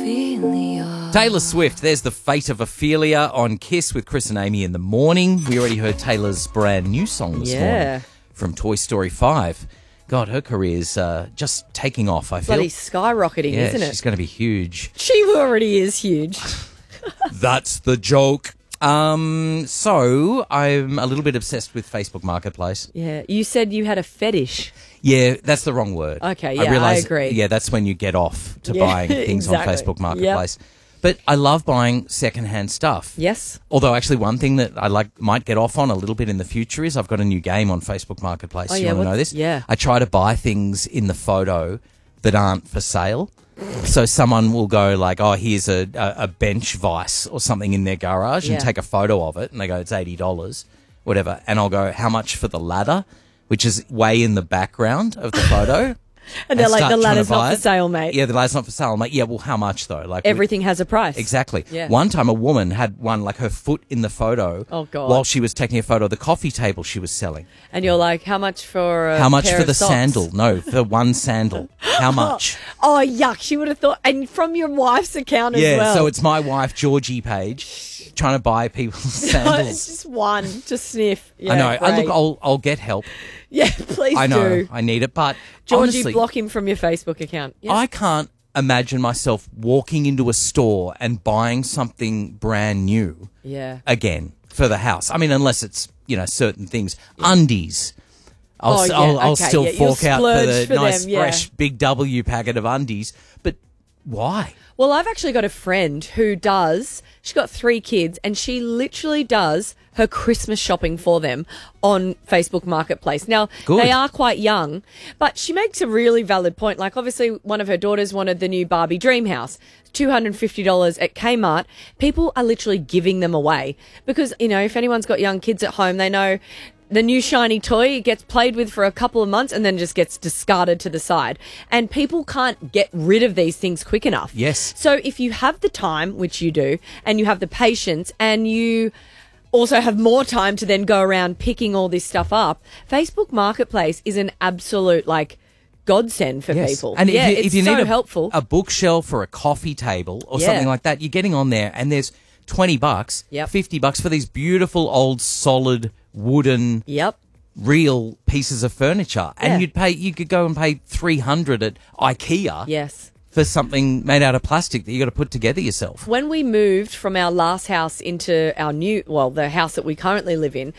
Ophelia. Taylor Swift, there's the fate of Ophelia on Kiss with Chris and Amy in the morning. We already heard Taylor's brand new song this morning from Toy Story 5. God, her career's just taking off, I feel. Bloody skyrocketing, isn't it? She's going to be huge. She already is huge. That's the joke. So I'm a little bit obsessed with Facebook Marketplace. Yeah, you said you had a fetish. Yeah, that's the wrong word. Okay, yeah, I agree. Yeah, that's when you get off to buying things exactly. on Facebook Marketplace. Yep. But I love buying secondhand stuff. Yes. Although actually one thing that I might get off on a little bit in the future is I've got a new game on Facebook Marketplace. Oh, you want to know this? Yeah. I try to buy things in the photo that aren't for sale. So someone will go like, oh, here's a bench vise or something in their garage and take a photo of it and they go, it's $80, whatever. And I'll go, how much for the ladder, which is way in the background of the photo. And they're like, the ladder's not for sale, mate. Yeah, the ladder's not for sale. I'm like, yeah, well, how much though? Like everything has a price. Exactly. Yeah. One time a woman had one, like her foot in the photo while she was taking a photo of the coffee table she was selling. And you're like, how much for a How much pair for of the socks? sandal? No, for one sandal. How much? Oh, yuck. She would have thought. And from your wife's account as well. Yeah, so it's my wife, Georgie Page, trying to buy people's sandals. It's just one to sniff. Yeah, I know. great. I'll get help. Yeah, please I know. do. I need it. But Georgie, honestly, block him from your Facebook account. Yes. I can't imagine myself walking into a store and buying something brand new again for the house. I mean, unless it's, certain things. Undies. I'll still fork out for the nice, fresh, big W packet of undies. But why? Well, I've actually got a friend who she's got 3 kids and she literally does her Christmas shopping for them on Facebook Marketplace. Now, they are quite young, but she makes a really valid point. Like, obviously, one of her daughters wanted the new Barbie Dream House, $250 at Kmart. People are literally giving them away because, if anyone's got young kids at home, they know the new shiny toy gets played with for a couple of months and then just gets discarded to the side. And people can't get rid of these things quick enough. Yes. So if you have the time, which you do, and you have the patience and you also have more time to then go around picking all this stuff up, Facebook Marketplace is an absolute, godsend for people. And if you so need helpful. a bookshelf or a coffee table or something like that, you're getting on there and there's $20, $50 for these beautiful old solid wooden real pieces of furniture. And you could go and pay $300 at IKEA for something made out of plastic that you got to put together yourself. When we moved from our last house into our the house that we currently live in,